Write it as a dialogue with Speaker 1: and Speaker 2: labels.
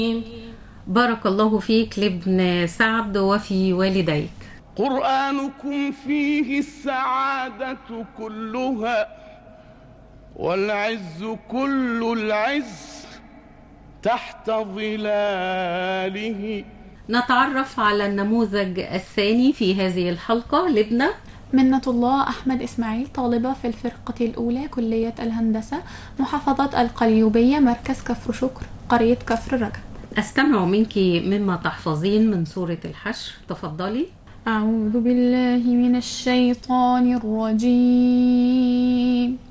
Speaker 1: بارك الله فيك لابن سعد وفي والديك.
Speaker 2: قرآنكم فيه السعادة كلها والعز كل العز تحت ظلاله.
Speaker 1: نتعرف على النموذج الثاني في هذه الحلقة لابنة
Speaker 3: منة الله أحمد إسماعيل، طالبة في الفرقة الأولى كلية الهندسة، محافظة القليوبية، مركز كفر شكر، قرية كفر رجب.
Speaker 1: أستمع منك مما تحفظين من سورة الحشر، تفضلي.
Speaker 3: أعوذ بالله من الشيطان الرجيم.